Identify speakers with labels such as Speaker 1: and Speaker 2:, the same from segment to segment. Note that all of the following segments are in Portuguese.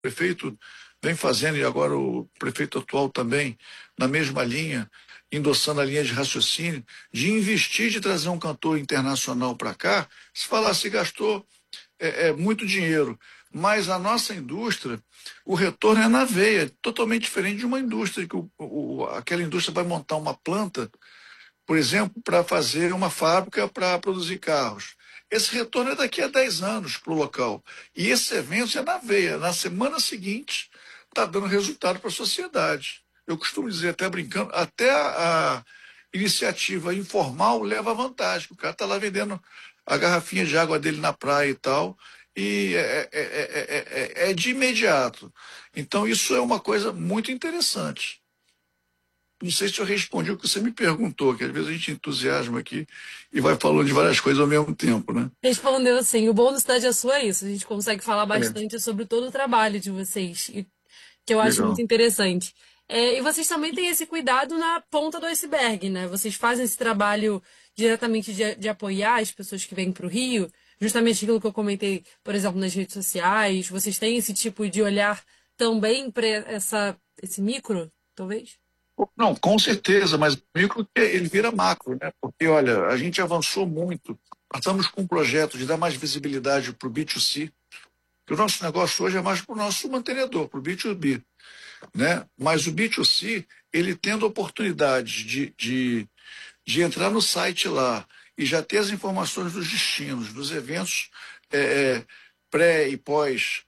Speaker 1: prefeito vem fazendo, e agora o prefeito atual também, na mesma linha, endossando a linha de raciocínio, de investir, de trazer um cantor internacional para cá, se falar se gastou muito dinheiro. Mas a nossa indústria, o retorno é na veia, totalmente diferente de uma indústria, que aquela indústria vai montar uma planta, por exemplo, para fazer uma fábrica para produzir carros. Esse retorno é daqui a 10 anos para o local. E esse evento é na veia. Na semana seguinte, está dando resultado para a sociedade. Eu costumo dizer, até brincando, até a iniciativa informal leva vantagem. O cara está lá vendendo a garrafinha de água dele na praia e tal, e é de imediato. Então, isso é uma coisa muito interessante. Não sei se eu respondi o que você me perguntou, que às vezes a gente entusiasma aqui e vai falando de várias coisas ao mesmo tempo, né?
Speaker 2: Respondeu assim. O bom do Cidade é Sua é isso. A gente consegue falar
Speaker 1: É,
Speaker 2: bastante sobre todo o trabalho de vocês, e que eu acho muito
Speaker 1: legal.
Speaker 2: interessante. E vocês também têm esse cuidado na ponta do iceberg, né? Vocês fazem esse trabalho diretamente de apoiar as pessoas que vêm para o Rio, justamente aquilo que eu comentei, por exemplo, nas redes sociais. Vocês têm esse tipo de olhar também para esse micro, talvez?
Speaker 1: Não, com certeza, mas o micro ele vira macro, né? Porque, olha, a gente avançou muito. Estamos com um projeto de dar mais visibilidade para o B2C, que o nosso negócio hoje é mais para o nosso mantenedor, para o B2B, né? Mas o B2C, ele tendo oportunidade de entrar no site lá e já ter as informações dos destinos, dos eventos é, é, pré e pós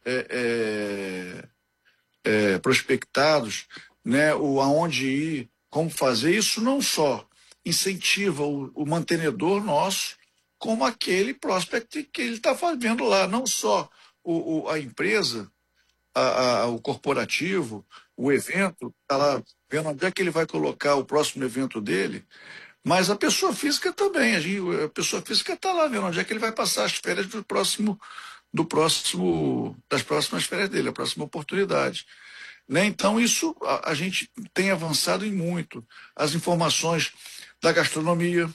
Speaker 1: prospectados, né, o aonde ir, como fazer, isso não só incentiva o mantenedor nosso, como aquele prospect que ele está fazendo lá, não só a empresa, o corporativo, o evento, está lá vendo onde é que ele vai colocar o próximo evento dele, mas a pessoa física também, a pessoa física está lá vendo onde é que ele vai passar as férias das próximas férias dele, a próxima oportunidade. Né? Então, isso a gente tem avançado em muito. As informações da gastronomia.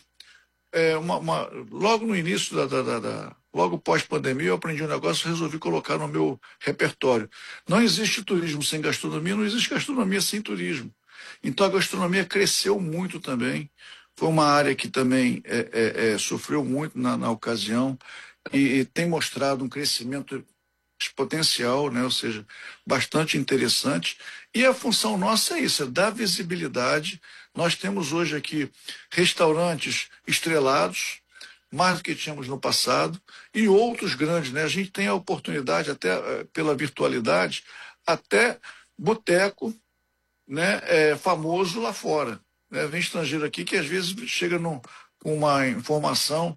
Speaker 1: Logo no início, logo pós-pandemia, eu aprendi um negócio e resolvi colocar no meu repertório. Não existe turismo sem gastronomia, não existe gastronomia sem turismo. Então, a gastronomia cresceu muito também. Foi uma área que também sofreu muito na ocasião e tem mostrado um crescimento exponencial, né? Ou seja, bastante interessante. E a função nossa é isso, é dar visibilidade. Nós temos hoje aqui restaurantes estrelados, mais do que tínhamos no passado, e outros grandes, né? A gente tem a oportunidade, até pela virtualidade, até boteco, né? Famoso lá fora. Né? Vem estrangeiro aqui que às vezes chega com uma informação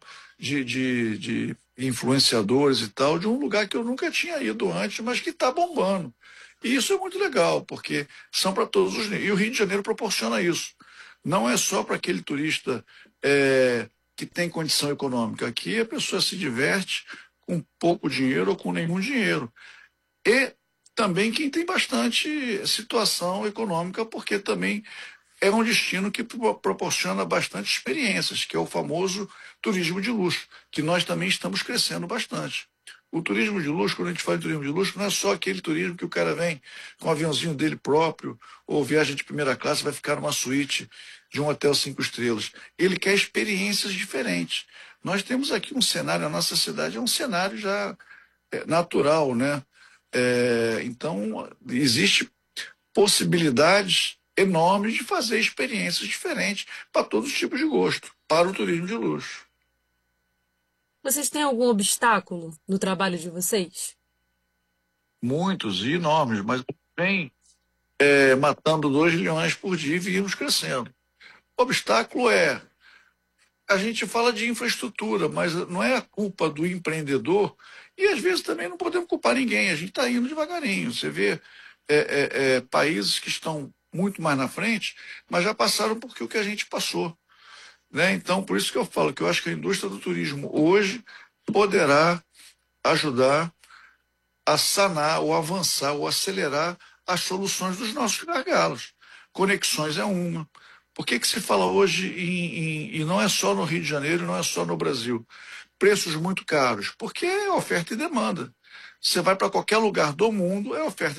Speaker 1: de influenciadores e tal, de um lugar que eu nunca tinha ido antes, mas que está bombando. E isso é muito legal, porque são para todos os níveis. E o Rio de Janeiro proporciona isso. Não é só para aquele turista que tem condição econômica. Aqui a pessoa se diverte com pouco dinheiro ou com nenhum dinheiro. E também quem tem bastante situação econômica, porque também é um destino que proporciona bastante experiências, que é o famoso turismo de luxo, que nós também estamos crescendo bastante. O turismo de luxo, quando a gente fala em turismo de luxo, não é só aquele turismo que o cara vem com o aviãozinho dele próprio, ou viagem de primeira classe, vai ficar numa suíte de um hotel 5 estrelas. Ele quer experiências diferentes. Nós temos aqui um cenário, a nossa cidade é um cenário já natural, né? Então, existe possibilidades enormes de fazer experiências diferentes para todos os tipos de gosto, para o turismo de luxo.
Speaker 2: Vocês têm algum obstáculo no trabalho de vocês?
Speaker 1: Muitos e enormes, mas vem matando 2 leões por dia e vimos crescendo. O obstáculo a gente fala de infraestrutura, mas não é a culpa do empreendedor e às vezes também não podemos culpar ninguém, a gente está indo devagarinho. Você vê países que estão muito mais na frente, mas já passaram por o que a gente passou. Né? Então, por isso que eu falo que eu acho que a indústria do turismo hoje poderá ajudar a sanar, ou avançar, ou acelerar as soluções dos nossos gargalos. Conexões é uma. Por que se fala hoje e não é só no Rio de Janeiro, não é só no Brasil, preços muito caros? Porque é oferta e demanda. Você vai para qualquer lugar do mundo, é oferta